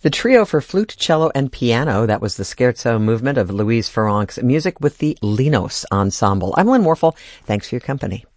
The trio for flute, cello, and piano, that was the Scherzo movement of Louise Farrenc's music with the Linos Ensemble. I'm Lynn Warfel. Thanks for your company.